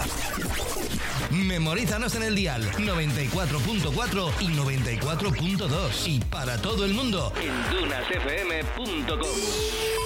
Memorízanos en el dial 94.4 y 94.2 y para todo el mundo en dunasfm.com.